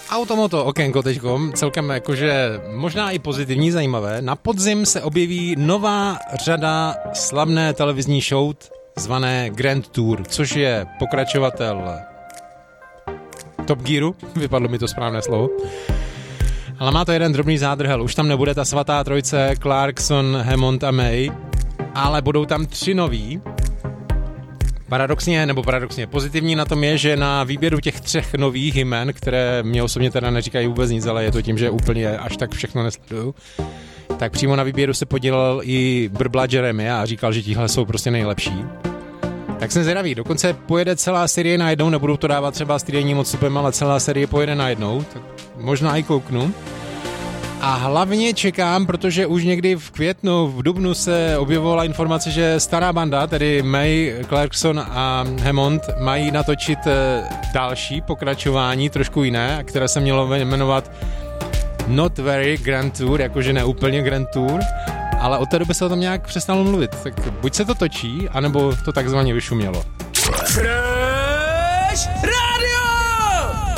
Automoto okénko.com, celkem jakože možná i pozitivní, zajímavé. Na podzim se objeví nová řada slavné televizní show zvané Grand Tour, což je pokračovatel Top Gearu, vypadlo mi to správné slovo. Ale má to jeden drobný zádrhel, už tam nebude ta svatá trojce Clarkson, Hammond a May, ale budou tam 3 noví. Paradoxně, pozitivní na tom je, že na výběru těch 3 nových jmen, které mě osobně teda neříkají vůbec nic, ale je to tím, že úplně až tak všechno nesleduju, tak přímo na výběru se podílel i Brbla Jeremy a říkal, že tihle jsou prostě nejlepší. Tak jsem zvědavý, dokonce pojede celá série najednou, nebudou to dávat třeba s týdenním odstupem, ale celá série pojede najednou, tak možná i kouknu. A hlavně čekám, protože už někdy v květnu, v dubnu se objevovala informace, že stará banda, tedy May, Clarkson a Hammond, mají natočit další pokračování, trošku jiné, které se mělo jmenovat Not Very Grand Tour, jakože ne úplně Grand Tour, ale od té doby se o tom nějak přestalo mluvit. Tak buď se to točí, anebo to takzvaně vyšumělo. Fresh